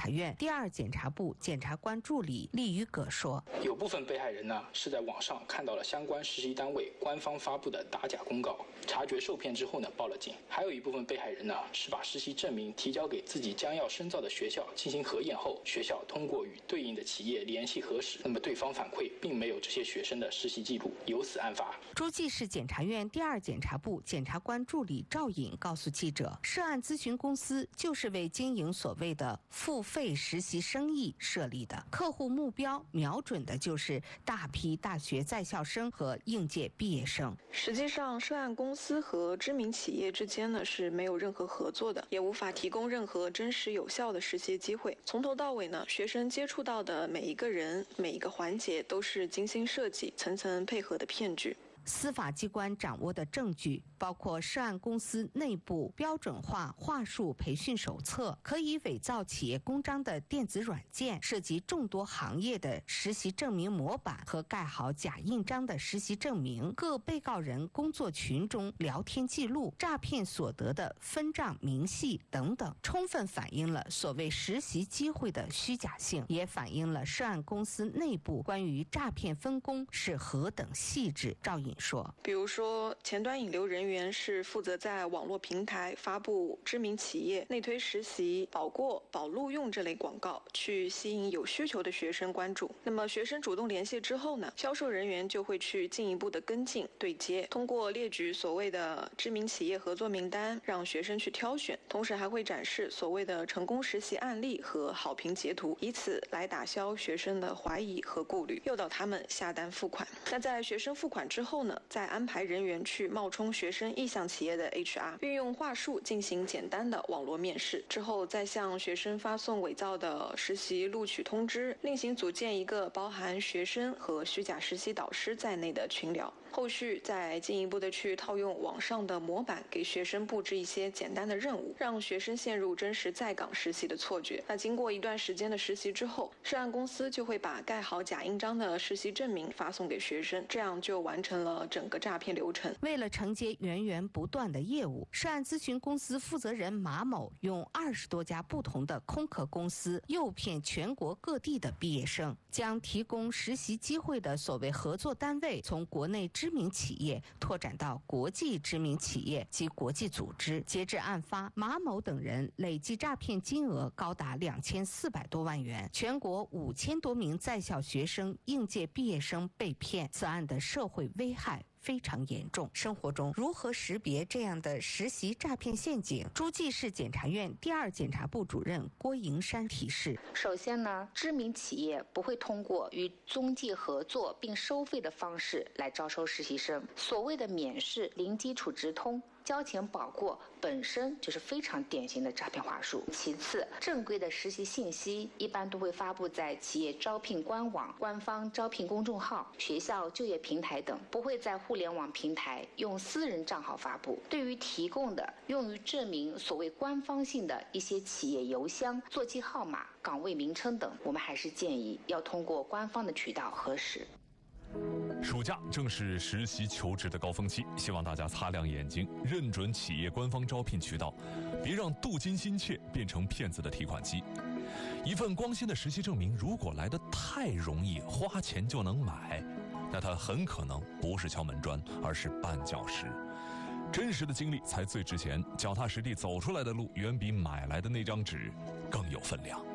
察院第二检察部检察官助理厉宇葛说， 有部分被害人呢是在网上看到了相关实习单位官方发布的打假公告，察觉受骗之后呢报了警。还有一部分被害人呢是把实习证明提交给自己将要深造的学校进行核验后，学校通过与对应的企业联系核实，那么对方反馈并没有这些学生的实习记录，由此案发。 诸暨市检察院第二检察部检察官助理赵颖告诉记者，涉案咨询公司就是为经营所谓的付费实习生意设立的，客户目标瞄准的就是大批大学在校生和应届毕业生。 实际上，涉案公司和知名企业之间呢是没有任何合作的，也无法提供任何真实有效的实习机会。从头到尾呢，学生接触到的每一个人、每一个环节都是精心设计、层层配合的骗局。 司法机关掌握的证据包括涉案公司内部标准化话术培训手册、可以伪造企业公章的电子软件、涉及众多行业的实习证明模板和盖好假印章的实习证明、各被告人工作群中聊天记录、诈骗所得的分账明细等等，充分反映了所谓实习机会的虚假性，也反映了涉案公司内部关于诈骗分工是何等细致。赵颖说， 比如说前端引流人员是负责在网络平台发布知名企业内推实习、保过、保录用这类广告，去吸引有需求的学生关注。那么学生主动联系之后呢，销售人员就会去进一步的跟进对接，通过列举所谓的知名企业合作名单，让学生去挑选，同时还会展示所谓的成功实习案例和好评截图，以此来打消学生的怀疑和顾虑，诱导他们下单付款。那在学生付款之后呢，再安排人员去冒充学生意向企业的 HR， 运用话术进行简单的网络面试，之后再向学生发送伪造的实习录取通知，另行组建一个包含学生和虚假实习导师在内的群聊，后续再进一步的去套用网上的模板，给学生布置一些简单的任务，让学生陷入真实在岗实习的错觉。那经过一段时间的实习之后，涉案公司就会把盖好假印章的实习证明发送给学生，这样就完成了整个诈骗流程。 为了承接源源不断的业务，涉案咨询公司负责人马某用20多家不同的空壳公司诱骗全国各地的毕业生，将提供实习机会的所谓合作单位从国内知名企业拓展到国际知名企业及国际组织。截至案发，马某等人累计诈骗金额高达2400多万元，全国5000多名在校学生、应届毕业生被骗。此案的社会危害非常严重。生活中如何识别这样的实习诈骗陷阱？诸暨市检察院第二检察部主任郭营山提示： 首先呢，知名企业不会通过与中介合作并收费的方式来招收实习生，所谓的免试、零基础直通、交钱保过本身就是非常典型的诈骗话术。其次，正规的实习信息一般都会发布在企业招聘官网、官方招聘公众号、学校就业平台等，不会在互联网平台用私人账号发布。对于提供的用于证明所谓官方性的一些企业邮箱、座机号码、岗位名称等，我们还是建议要通过官方的渠道核实。 暑假正是实习求职的高峰期，希望大家擦亮眼睛，认准企业官方招聘渠道，别让镀金心切变成骗子的提款机。一份光鲜的实习证明如果来得太容易，花钱就能买，那它很可能不是敲门砖，而是绊脚石。真实的经历才最值钱，脚踏实地走出来的路远比买来的那张纸更有分量。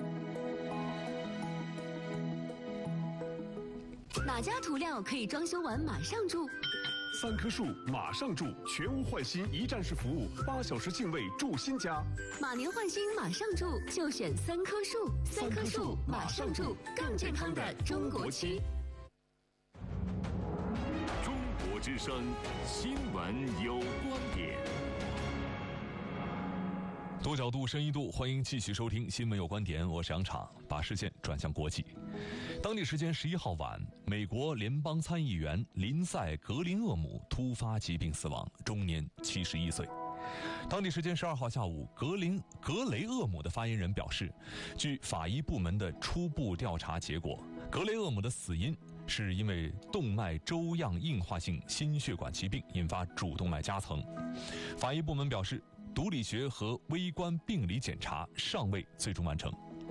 哪家涂料可以装修完马上住 ？3棵树马上住，全屋换新一站式服务，8小时净位住新家。 马年换新马上住，就选3棵树。3棵树马上住，更健康的中国区。 中国之声，新闻有观点。 多角度、深一度，欢迎继续收听《新闻有观点》，我是杨昶，把视线转向国际。当地时间11号晚，美国联邦参议员林赛·格林厄姆突发疾病死亡，终年71岁。当地时间12号下午，格雷厄姆的发言人表示，据法医部门的初步调查结果，格雷厄姆的死因是因为动脉粥样硬化性心血管疾病引发主动脉夹层。法医部门表示，毒理学和微观病理检查尚未最终完成。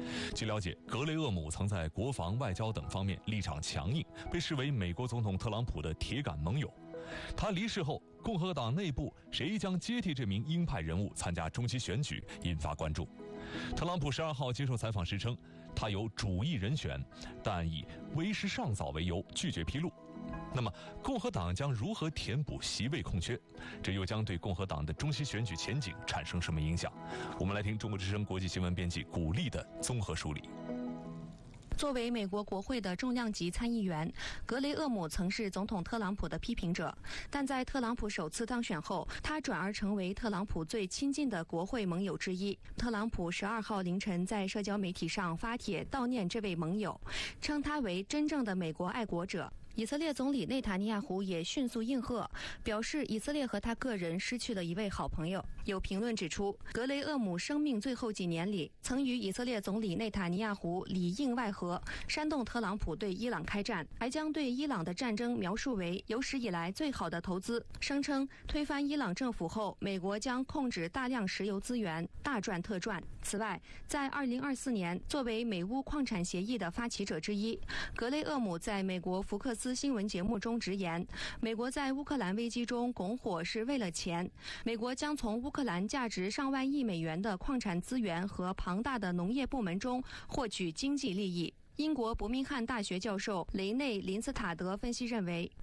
据了解，格雷厄姆曾在国防、外交等方面立场强硬，被视为美国总统特朗普的铁杆盟友。他离世后，共和党内部谁将接替这名鹰派人物参加中期选举，引发关注。特朗普12号接受采访时称，他有主意人选，但以为时尚早为由拒绝披露。那么，共和党将如何填补席位空缺？这又将对共和党的中期选举前景产生什么影响？我们来听中国之声国际新闻编辑古丽的综合梳理。 作为美国国会的重量级参议员，格雷厄姆曾是总统特朗普的批评者，但在特朗普首次当选后，他转而成为特朗普最亲近的国会盟友之一。特朗普12号凌晨在社交媒体上发帖悼念这位盟友，称他为真正的美国爱国者。以色列总理内塔尼亚胡也迅速应和，表示以色列和他个人失去了一位好朋友。有评论指出，格雷厄姆生命最后几年里，曾与以色列总理内塔尼亚胡里应外合，煽动特朗普对伊朗开战，还将对伊朗的战争描述为有史以来最好的投资，声称推翻伊朗政府后，美国将控制大量石油资源，大赚特赚。此外，在2024年，作为美乌矿产协议的发起者之一，格雷厄姆在美国福克斯新闻节目中直言，美国在乌克兰危机中拱火是为了钱，美国将从乌克兰价值上万亿美元的矿产资源和庞大的农业部门中获取经济利益。英国伯明翰大学教授雷内·林斯塔德分析认为，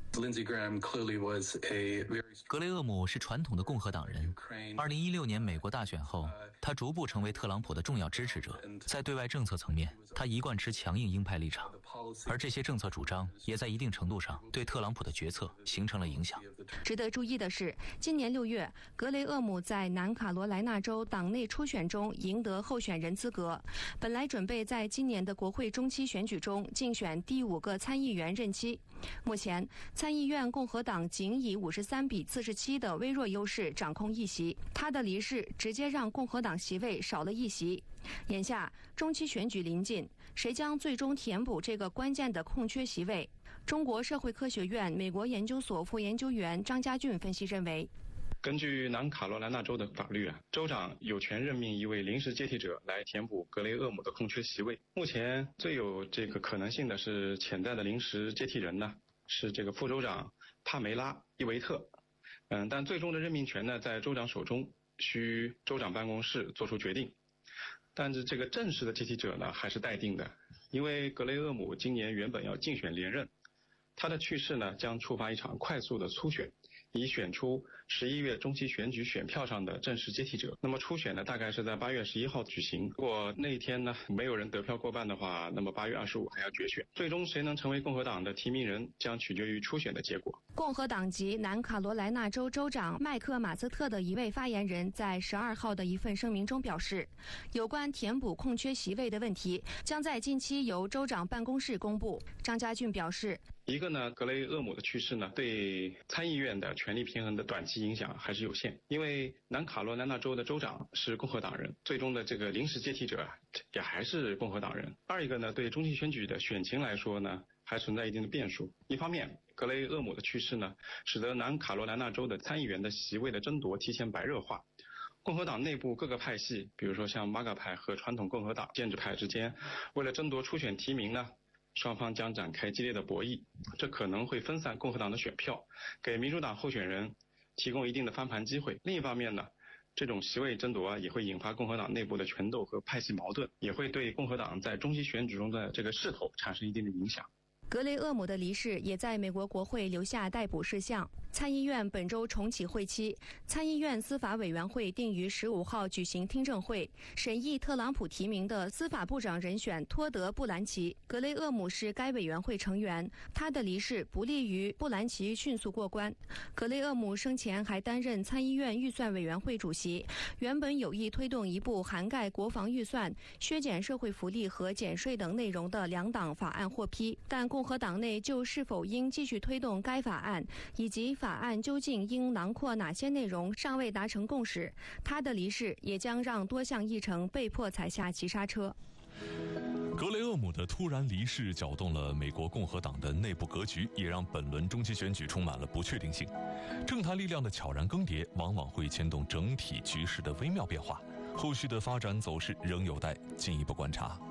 格雷厄姆是传统的共和党人。2016年美国大选后，他逐步成为特朗普的重要支持者。在对外政策层面，他一贯持强硬鹰派立场，而这些政策主张也在一定程度上对特朗普的决策形成了影响。 值得注意的是，今年6月，格雷厄姆在南卡罗来纳州党内初选中赢得候选人资格，本来准备在今年的国会中期选举中竞选第5个参议员任期。目前，参议院共和党仅以53比47的微弱优势掌控一席，他的离世直接让共和党席位少了一席。眼下中期选举临近，谁将最终填补这个关键的空缺席位？中国社会科学院美国研究所副研究员张家俊分析认为， 根据南卡罗来纳州的法律州长有权任命一位临时接替者来填补格雷厄姆的空缺席位。目前最有这个可能性的是潜在的临时接替人呢，是这个副州长帕梅拉·伊维特。但最终的任命权呢在州长手中，需州长办公室做出决定。但是这个正式的接替者呢还是待定的，因为格雷厄姆今年原本要竞选连任，他的去世呢将触发一场快速的初选，以选出11月中期选举选票上的正式接替者。那么初选呢大概是在8月11号举行，如果那一天呢没有人得票过半的话，那么8月25还要决选。最终谁能成为共和党的提名人将取决于初选的结果。 共和党籍南卡罗来纳州州长麦克马斯特的一位发言人在12号的一份声明中表示，有关填补空缺席位的问题将在近期由州长办公室公布。张家俊表示， 一个呢，格雷厄姆的去世呢，对参议院的权力平衡的短期影响还是有限，因为南卡罗来纳州的州长是共和党人，最终的这个临时接替者也还是共和党人。二一个呢，对中期选举的选情来说呢，还存在一定的变数。一方面，格雷厄姆的去世呢，使得南卡罗来纳州的参议员的席位的争夺提前白热化。共和党内部各个派系，比如说像MAGA派和传统共和党建制派之间，为了争夺初选提名呢，双方将展开激烈的博弈，这可能会分散共和党的选票，给民主党候选人提供一定的翻盘机会。另一方面呢，这种席位争夺也会引发共和党内部的权斗和派系矛盾，也会对共和党在中期选举中的这个势头产生一定的影响。 格雷厄姆的离世也在美国国会留下待捕事项。参议院本周重启会期，参议院司法委员会定于15号举行听证会，审议特朗普提名的司法部长人选托德·布兰奇。格雷厄姆是该委员会成员，他的离世不利于布兰奇迅速过关。格雷厄姆生前还担任参议院预算委员会主席，原本有意推动一部涵盖国防预算、削减社会福利和减税等内容的两党法案获批，但共和党内就是否应继续推动该法案，以及法案究竟应囊括哪些内容尚未达成共识。他的离世也将让多项议程被迫踩下急刹车。 格雷厄姆的突然离世搅动了美国共和党的内部格局，也让本轮中期选举充满了不确定性。政坛力量的悄然更迭，往往会牵动整体局势的微妙变化。后续的发展走势仍有待进一步观察。